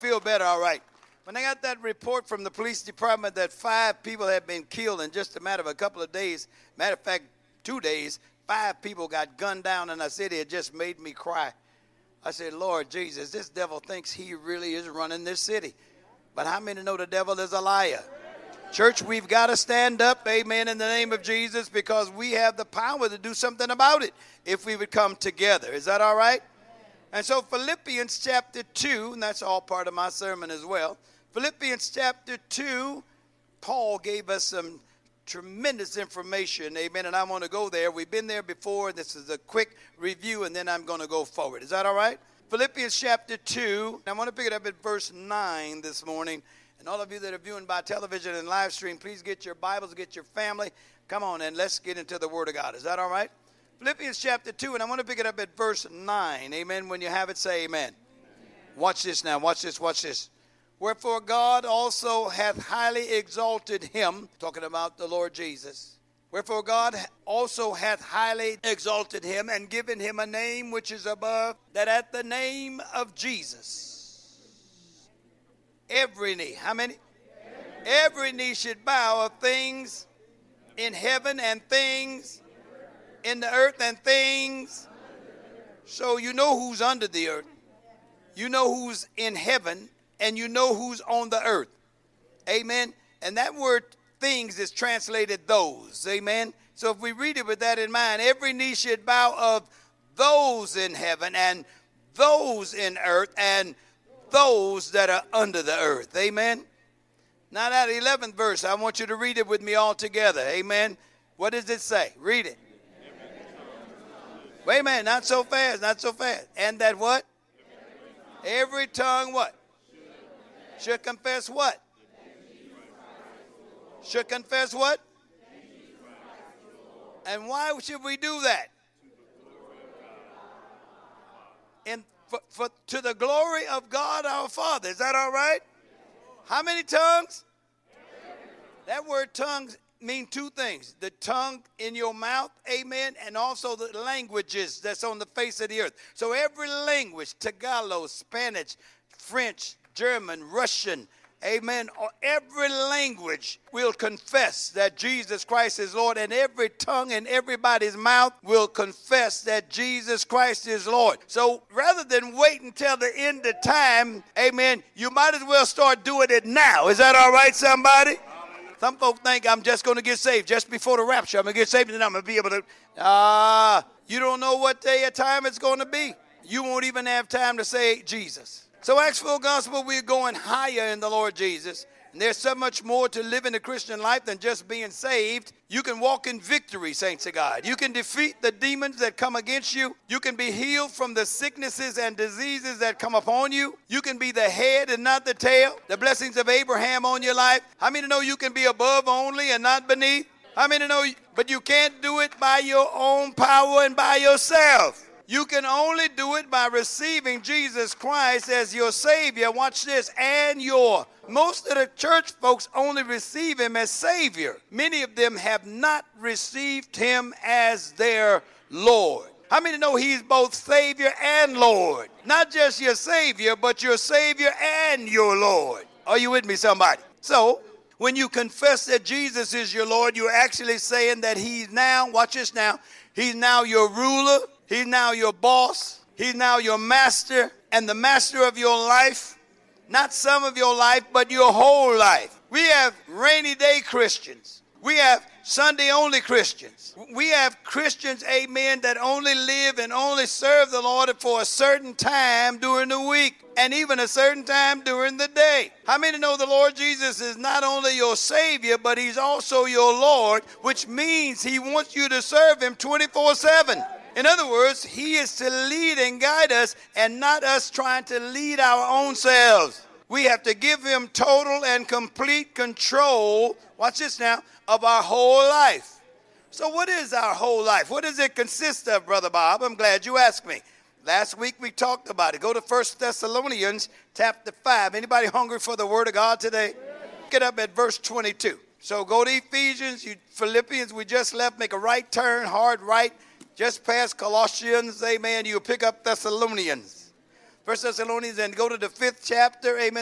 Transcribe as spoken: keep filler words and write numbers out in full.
Feel better, all right. When I got that report from the police department that five people had been killed in just a matter of a couple of days, matter of fact, two days, five people got gunned down in the city, it just made me cry. I said, Lord Jesus, this devil thinks he really is running this city. But how many know the devil is a liar? Church, we've got to stand up, amen, in the name of Jesus, because we have the power to do something about it if we would come together. Is that all right? And so Philippians chapter two, and that's all part of my sermon as well. Philippians chapter two, Paul gave us some tremendous information, amen, and I want to go there. We've been there before. This is a quick review, and then I'm going to go forward. Is that all right? Philippians chapter two, I want to pick it up at verse nine this morning. And all of you that are viewing by television and live stream, please get your Bibles, get your family. Come on, and let's get into the Word of God. Is that all right? Philippians chapter two, and I want to pick it up at verse nine. Amen. When you have it, say amen. Amen. Watch this now. Watch this. Watch this. Wherefore God also hath highly exalted him, talking about the Lord Jesus. Wherefore God also hath highly exalted him and given him a name which is above, that at the name of Jesus, every knee, how many? Every knee should bow of things in heaven and things in the earth and things. So you know who's under the earth. You know who's in heaven, and you know who's on the earth. Amen. And that word things is translated those. Amen. So if we read it with that in mind, every knee should bow of those in heaven and those in earth and those that are under the earth. Amen. Now that eleventh verse, I want you to read it with me all together. Amen. What does it say? Read it. Wait a minute, not so fast, not so fast. And that what? Every tongue what? Should confess what? Should confess what? And why should we do that? In, for, for, to the glory of God our Father. Is that all right? How many tongues? That word tongues mean two things. The tongue in your mouth, amen, and also the languages that's on the face of the earth. So every language, Tagalog, Spanish, French, German, Russian, amen, or every language will confess that Jesus Christ is Lord, and every tongue in everybody's mouth will confess that Jesus Christ is Lord. So rather than wait until the end of time, amen, you might as well start doing it now. Is that all right, somebody? Some folks think I'm just going to get saved just before the rapture. I'm going to get saved and I'm going to be able to. Ah, uh, you don't know what day or time it's going to be. You won't even have time to say Jesus. So Acts full gospel, we're going higher in the Lord Jesus. And there's so much more to living the Christian life than just being saved. You can walk in victory, saints of God. You can defeat the demons that come against you. You can be healed from the sicknesses and diseases that come upon you. You can be the head and not the tail. The blessings of Abraham on your life. How many know you can be above only and not beneath? How many know, but you can't do it by your own power and by yourself. You can only do it by receiving Jesus Christ as your Savior. Watch this. And your. Most of the church folks only receive him as Savior. Many of them have not received him as their Lord. How many know he's both Savior and Lord? Not just your Savior, but your Savior and your Lord. Are you with me, somebody? So, when you confess that Jesus is your Lord, you're actually saying that he's now, watch this now, he's now your ruler. He's now your boss. He's now your master and the master of your life. Not some of your life, but your whole life. We have rainy day Christians. We have Sunday only Christians. We have Christians, amen, that only live and only serve the Lord for a certain time during the week and even a certain time during the day. How many know the Lord Jesus is not only your Savior, but he's also your Lord, which means he wants you to serve him twenty-four seven. In other words, he is to lead and guide us and not us trying to lead our own selves. We have to give him total and complete control, watch this now, of our whole life. So what is our whole life? What does it consist of, Brother Bob? I'm glad you asked me. Last week we talked about it. Go to First Thessalonians chapter five. Anybody hungry for the word of God today? Get up at verse twenty-two. So go to Ephesians, you Philippians, we just left, make a right turn, hard right. Just past Colossians, amen, you'll pick up Thessalonians. First Thessalonians and go to the fifth chapter. Amen.